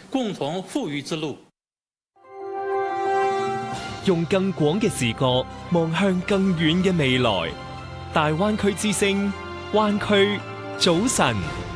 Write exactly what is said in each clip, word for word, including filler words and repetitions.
共同富裕之路。 用更廣嘅視角望向更遠嘅未來。大灣區之聲，灣區早晨。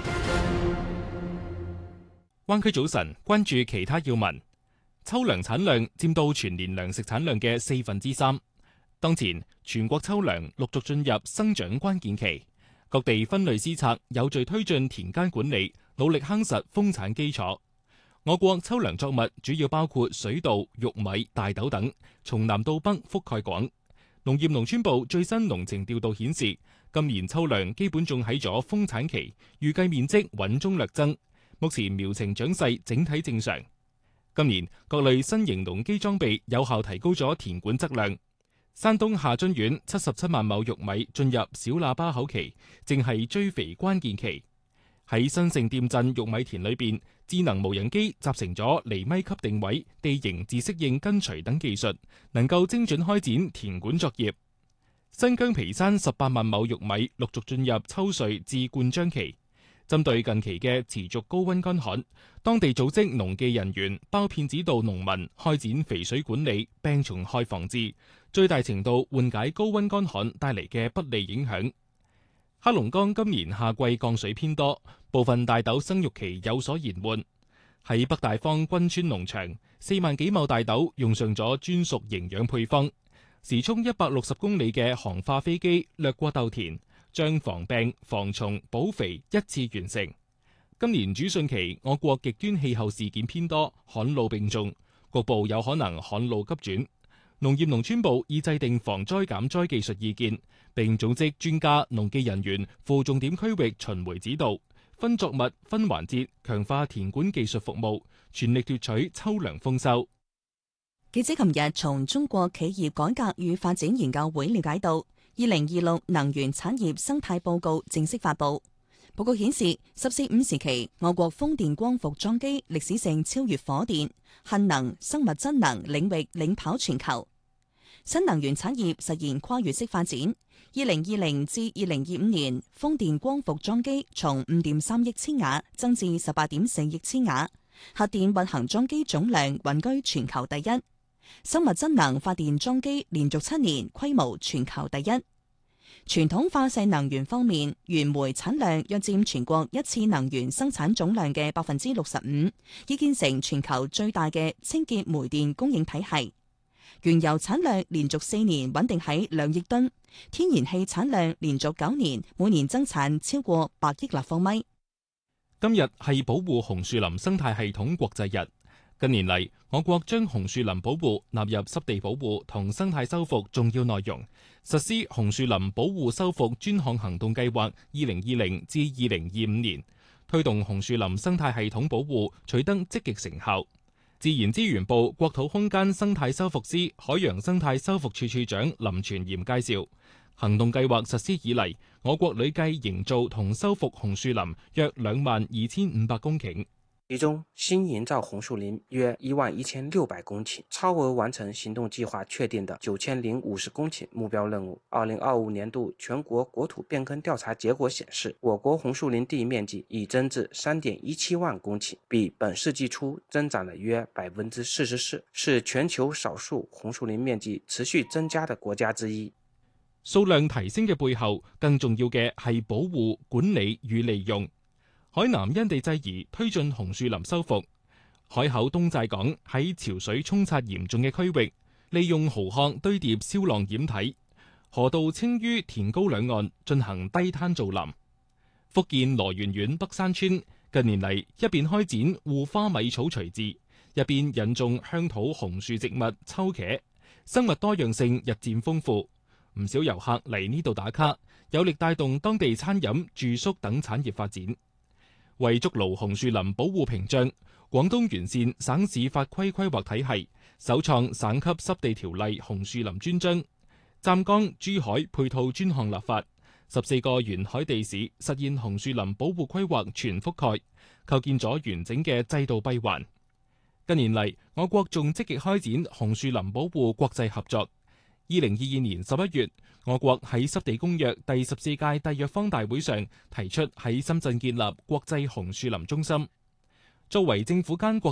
灣區早晨，關注其他要聞。秋糧產量佔到全年糧食產量嘅四分之三。當前全國秋糧陸續進入生長關鍵期，各地分類施策，有序推進田間管理，努力夯實豐產基礎。我國秋糧作物主要包括水稻、玉米、大豆等，從南到北覆蓋廣。農業農村部最新農情調度顯示，今年秋糧基本種喺咗豐產期，預計面積穩中略增。目前苗情長勢整體正常。今年各類新型農機裝備有效提高咗田管質量。山東下津縣七十七萬畝玉米進入小喇叭口期，正係追肥關鍵期。喺新城店鎮玉米田裏邊，智能無人機集成咗厘米級定位、地形自適應跟隨等技術，能夠精準開展田管作業。新疆皮山十八萬畝玉米陸續進入抽穗至灌漿期。針對近期嘅持續高溫乾旱，當地組織農技人員包片指導農民開展肥水管理、病蟲害防治，最大程度緩解高溫乾旱帶嚟嘅不利影響。黑龍江今年夏季降水偏多，部分大豆生育期有所延緩。喺北大方軍村農場，四萬幾畝大豆用上咗專屬營養配方，時速一百六十公里嘅航化飛機掠過豆田，將防病、防蟲、補肥一次完成。今年主汛期，我國極端氣候事件偏多，旱澇並重，局部有可能旱澇急轉。農業農村部已制定防災減災技術意見，並組織專家、農技人員赴重點區域巡迴指導，分作物、分環節，強化田管技術服務，全力奪取秋糧豐收。 記者琴日從中國企業改革與發展研究會了解到，二零二六能源產業生態報告正式發布。報告顯示，十四五時期，我國風電光伏裝機歷史性超越火電、氫能、生物質能領域領跑全球。新能源產業實現跨越式發展。二零二零至二零二五年，風電光伏裝機從五點三億千瓦增至十八點四億千瓦，核電運行裝機總量穩居全球第一。生物質能發電裝機連續七年規模全球第一。傳統化石能源方面，原煤產量約佔全國一次能源生產總量嘅百分之六十五，已建成全球最大嘅清潔煤電供應體系。原油產量連續四年穩定喺兩億噸，天然氣產量連續九年每年增產超過百億立方米。 今日係保護紅樹林生態系統國際日。近年嚟，我國將紅樹林保護納入濕地保護同生態修復重要內容，實施紅樹林保護修復專項行動計劃二零二零至二零二五年，推動紅樹林生態系統保護取得積極成效。自然資源部國土空間生態修復司海洋生態修復處處長林全賢介紹，行動計劃實施以嚟，我國累計營造同修復紅樹林約兩萬二千五百公頃。 其中新營造紅樹林約一萬一千六百公頃，超額完成行動計劃確定的九千零五十公頃目標任務。二零二五年度全國國土變更調查結果顯示，我國紅樹林地面積已增至三點一七萬公頃，比本世紀初增長了約百分之四十四，是全球少數紅樹林面積持續增加的國家之一。 數量提升嘅背後，更重要嘅係保護、管理與利用。海南因地制宜推進紅樹林修復，海口東寨港喺潮水沖刷嚴重嘅區域，利用蠔殼堆疊消浪掩體，河道清淤填高兩岸進行低灘造林。福建羅源縣北山村近年嚟一邊開展護花米草除治，一邊引種鄉土紅樹植物秋茄，生物多樣性日漸豐富，唔少遊客嚟呢度打卡，有力帶動當地餐飲、住宿等產業發展。為築牢紅樹林保護屏障，廣東完善省市法規規劃體系，首創省級濕地條例紅樹林專章。湛江、珠海配套專項立法，十四個沿海地市實現紅樹林保護規劃全覆蓋，構建咗完整嘅制度閉環。近年嚟，我國仲積極開展紅樹林保護國際合作。二零二二年十一月，我國喺濕地公約第十四屆締約方大會上提出喺深圳建立國際紅樹林中心。作為政府間國